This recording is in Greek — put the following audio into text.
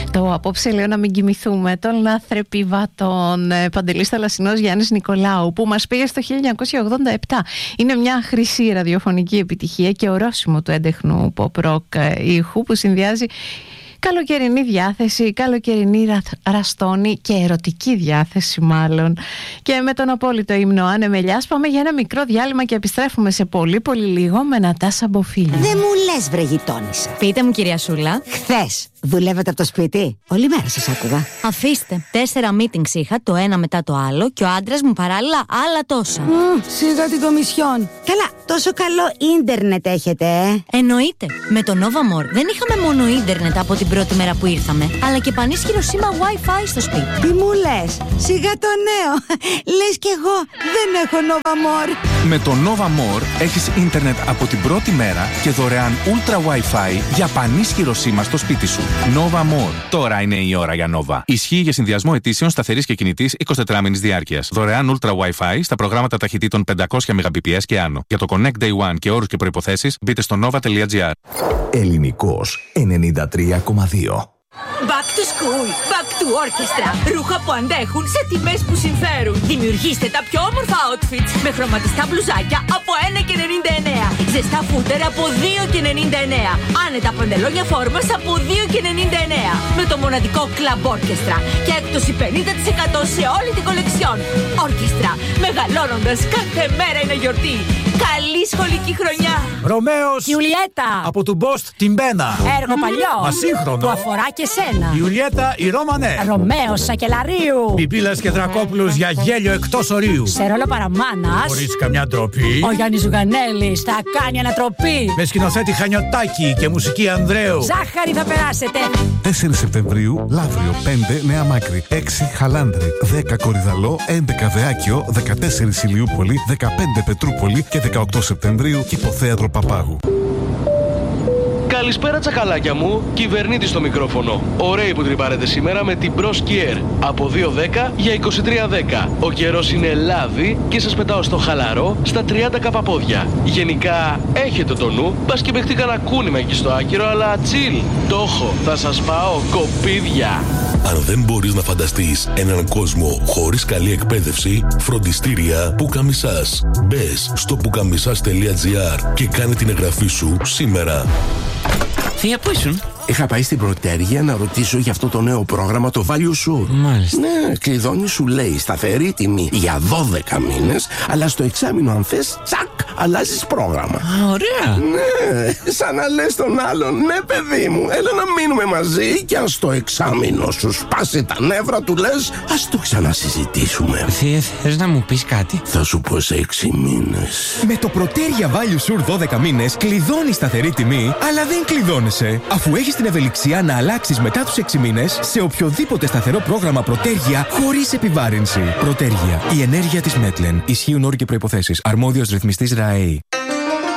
Το απόψε λέω να μην κοιμηθούμε, τον Λάθρεπιβα, τον Παντελή Θαλασσινός Γιάννης Νικολάου, που μας πήγε στο 1987. Είναι μια χρυσή ραδιοφωνική επιτυχία και ορόσημο του έντεχνου pop rock ήχου που συνδυάζει καλοκαιρινή διάθεση, καλοκαιρινή ραστόνη και ερωτική διάθεση μάλλον. Και με τον απόλυτο ύμνο Άνε Μελιάς πάμε για ένα μικρό διάλειμμα και επιστρέφουμε σε πολύ πολύ λίγο με Νατάσα Μποφίλη. Δεν μου λες βρε γειτόνισσα. Πείτε μου κυρία Σούλα. Χθες δουλεύετε από το σπίτι? Όλη μέρα σας άκουγα. Αφήστε, 4 meetings είχα, το ένα μετά το άλλο, και ο άντρας μου παράλληλα άλλα τόσα. Σιγά την κομισιόν. Καλά, τόσο καλό ίντερνετ έχετε, Εννοείται. Με το Nova More δεν είχαμε μόνο ίντερνετ από την πρώτη μέρα που ήρθαμε, αλλά και πανίσχυρο σήμα Wi-Fi στο σπίτι. Τι μου λες? Σιγά το νέο. Λες κι εγώ δεν έχω Nova More. Με το Nova More έχεις ίντερνετ από την πρώτη μέρα και δωρεάν Ultra Wi-Fi για πανίσχυρο σήμα στο σπίτι σου. Nova More. Τώρα είναι η ώρα για Nova. Ισχύει για συνδυασμό ετήσεων σταθερής και κινητής 24 μήνες διάρκειας. Δωρεάν Ultra Wi-Fi στα προγράμματα ταχυτήτων 500 Mbps και άνω. Για το Connect Day One και όρους και προϋποθέσεις μπείτε στο nova.gr. Ελληνικός 93,2. Back to school, back to orchestra. Ρούχα που αντέχουν σε τιμές που συμφέρουν. Δημιουργήστε τα πιο όμορφα outfits με χρωματιστά μπλουζάκια από 1,99. Ζεστά φούτερ από 2,99. Άνετα παντελόνια φόρμας από 2,99. Με το μοναδικό Club Orchestra και έκπτωση 50% σε όλη την κολεξιόν. Orchestra, μεγαλώνοντας κάθε μέρα είναι γιορτή. Καλή σχολική χρονιά. Ρωμαίος Ιουλιέτα από του Μπόστ την Μπένα. Έργο παλιό Ασύγχρονο. που αφορά και σένα. Ιουλιέτα η Ρώμανε. Ρωμαίος Σακελαρίου. Πιπίλας και Δρακόπουλος για γέλιο εκτός ορίου. Σε ρόλο παραμάνας Χωρίς καμιά ντροπή. ο Γιάννης Ζουγανέλης θα κάνει ανατροπή. Με σκηνοθέτη Χανιωτάκη και μουσική Ανδρέου. Ζάχαρη θα περάσετε. 4 Σεπτεμβρίου, Λαύριο, 5 Νέα Μάκρη, 6 Χαλάνδρη, 10 Κορυδαλό, 11 Δεάκιο, 14 Ηλιούπολη, 15 Πετρούπολη και 18 Σεπτεμβρίου Κηποθέατρο Παπάγου. Καλησπέρα τσακαλάκια μου, κυβερνήτης στο μικρόφωνο. Ωραίοι που τρυπάρετε σήμερα με την Bros Kier. Από 2,10 για 23,10. Ο καιρός είναι λάδι και σας πετάω στο χαλαρό στα 30 καπαπόδια. Γενικά έχετε το νου, μπας και παιχτεί κανένα κούνημα εκεί στο άκυρο, αλλά chill. Το έχω, θα σας πάω κοπίδια. Αν δεν μπορείς να φανταστείς έναν κόσμο χωρίς καλή εκπαίδευση, φροντιστήρια Πουκαμισάς. Μπες στο pukamisas.gr και κάνε την εγγραφή σου σήμερα. Θεία, πού ήσουν? Είχα πάει στην Πρωτέργεια να ρωτήσω για αυτό το νέο πρόγραμμα, το Value Sur. Μάλιστα. Ναι, κλειδώνει, σου λέει σταθερή τιμή για 12 μήνες, αλλά στο εξάμηνο αν θες, τσακ, αλλάζεις πρόγραμμα. Α, ωραία. Ναι, σαν να λες τον άλλον, ναι παιδί μου, έλα να μείνουμε μαζί και αν στο εξάμηνο σου σπάσει τα νεύρα του λες, ας το ξανασυζητήσουμε. Θεία, θες να μου πεις κάτι? Θα σου πω σε 6 μήνες. Με το Πρωτέργεια Value Sur 12 μήνες κλειδώνεις σταθερή τιμή, αλλά δεν κλειδώνεσαι, αφού έχεις την ευελιξία να αλλάξεις μετά τους 6 μήνες σε οποιοδήποτε σταθερό πρόγραμμα Πρωτέργεια χωρίς επιβάρυνση. Πρωτέργεια. Η ενέργεια της Μέτλεν. Ισχύουν όροι και προϋποθέσεις. Αρμόδιος ρυθμιστής ΡΑΕΗ.